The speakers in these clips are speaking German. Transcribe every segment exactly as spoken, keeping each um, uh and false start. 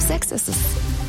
sechs ist es.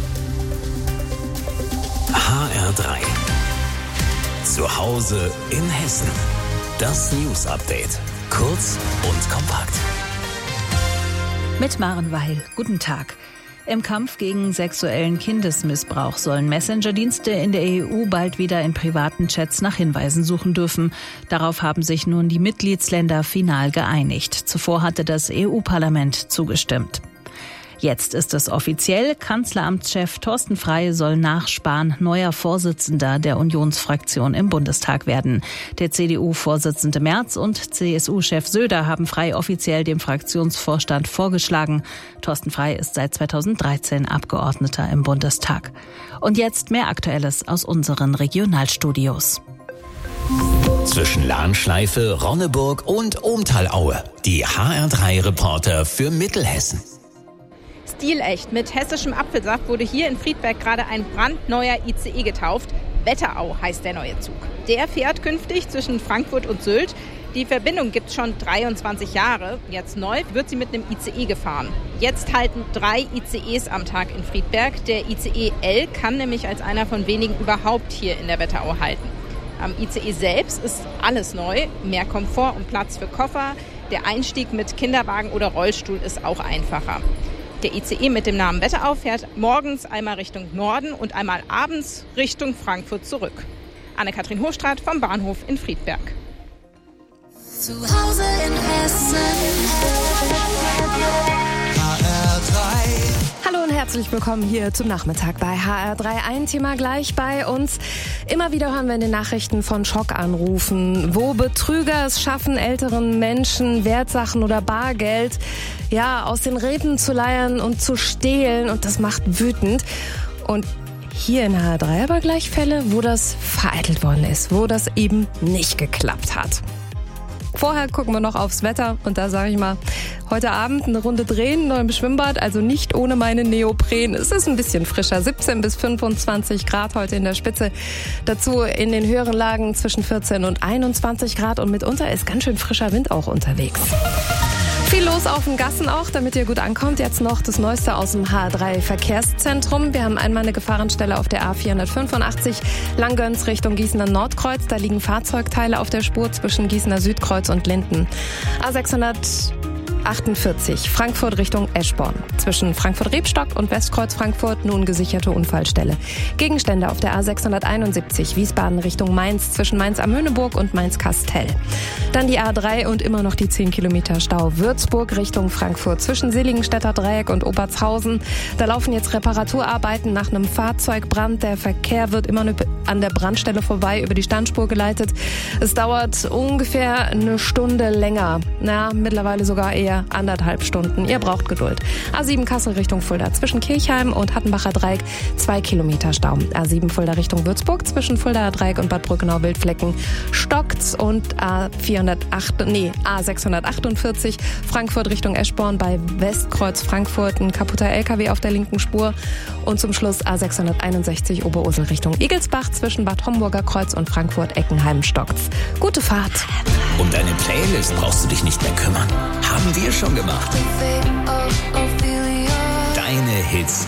H R drei. Zu Hause in Hessen. Das News Update. Kurz und kompakt. Mit Maren Weil. Guten Tag. Im Kampf gegen sexuellen Kindesmissbrauch sollen Messenger-Dienste in der E U bald wieder in privaten Chats nach Hinweisen suchen dürfen. Darauf haben sich nun die Mitgliedsländer final geeinigt. Zuvor hatte das E U-Parlament zugestimmt. Jetzt ist es offiziell. Kanzleramtschef Thorsten Frey soll nach Spahn neuer Vorsitzender der Unionsfraktion im Bundestag werden. Der C D U-Vorsitzende Merz und C S U-Chef Söder haben Frey offiziell dem Fraktionsvorstand vorgeschlagen. Thorsten Frey ist seit zweitausenddreizehn Abgeordneter im Bundestag. Und jetzt mehr Aktuelles aus unseren Regionalstudios. Zwischen Lahnschleife, Ronneburg und Ohmtalaue. Die H R drei Reporter für Mittelhessen. Stilecht mit hessischem Apfelsaft wurde hier in Friedberg gerade ein brandneuer I C E getauft. Wetterau heißt der neue Zug. Der fährt künftig zwischen Frankfurt und Sylt. Die Verbindung gibt es schon dreiundzwanzig Jahre. Jetzt neu wird sie mit einem I C E gefahren. Jetzt halten drei I C Es am Tag in Friedberg. Der I C E L kann nämlich als einer von wenigen überhaupt hier in der Wetterau halten. Am I C E selbst ist alles neu. Mehr Komfort und Platz für Koffer. Der Einstieg mit Kinderwagen oder Rollstuhl ist auch einfacher. Der I C E mit dem Namen Wetterau fährt morgens einmal Richtung Norden und einmal abends Richtung Frankfurt zurück. Anne-Kathrin Hochstraat vom Bahnhof in Friedberg. Zu Hause in Hessen. H R drei. Hallo und herzlich willkommen hier zum Nachmittag bei H R drei. Ein Thema gleich bei uns. Immer wieder hören wir in den Nachrichten von Schockanrufen, wo Betrüger es schaffen, älteren Menschen Wertsachen oder Bargeld ja, aus den Räten zu leiern und zu stehlen. Und das macht wütend. Und hier in H R drei aber gleich Fälle, wo das vereitelt worden ist, wo das eben nicht geklappt hat. Vorher gucken wir noch aufs Wetter und da sage ich mal, heute Abend eine Runde drehen, neu im Schwimmbad, also nicht ohne meine Neopren. Es ist ein bisschen frischer, siebzehn bis fünfundzwanzig Grad heute in der Spitze. Dazu in den höheren Lagen zwischen vierzehn und einundzwanzig Grad und mitunter ist ganz schön frischer Wind auch unterwegs. Viel los auf den Gassen auch, damit ihr gut ankommt. Jetzt noch das Neueste aus dem H R drei Verkehrszentrum. Wir haben einmal eine Gefahrenstelle auf der A vierhundertfünfundachtzig Langgöns Richtung Gießener Nordkreuz. Da liegen Fahrzeugteile auf der Spur zwischen Gießener Südkreuz und Linden. A sechshundertachtundvierzig Frankfurt Richtung Eschborn. Zwischen Frankfurt-Rebstock und Westkreuz Frankfurt nun gesicherte Unfallstelle. Gegenstände auf der A sechshunderteinundsiebzig Wiesbaden Richtung Mainz zwischen Mainz am Möhneburg und Mainz-Kastel. Dann die A drei und immer noch die zehn Kilometer Stau Würzburg Richtung Frankfurt zwischen Seligenstädter Dreieck und Obertshausen. Da laufen jetzt Reparaturarbeiten nach einem Fahrzeugbrand. Der Verkehr wird immer an der Brandstelle vorbei über die Standspur geleitet. Es dauert ungefähr eine Stunde länger. Na, mittlerweile sogar eher anderthalb Stunden. Ihr braucht Geduld. A sieben Kassel Richtung Fulda zwischen Kirchheim und Hattenbacher Dreieck zwei Kilometer Stau. A sieben Fulda Richtung Würzburg zwischen Fuldaer Dreieck und Bad Brückenau-Wildflecken stockt's und A vierhundertacht, nee, A sechshundertachtundvierzig Frankfurt Richtung Eschborn bei Westkreuz Frankfurt ein kaputter L K W auf der linken Spur und zum Schluss A sechshunderteinundsechzig Oberursel Richtung Igelsbach zwischen Bad Homburger Kreuz und Frankfurt-Eckenheim stockt's. Gute Fahrt. Um deine Playlist brauchst du dich nicht mehr kümmern. Haben wir schon gemacht. Deine Hits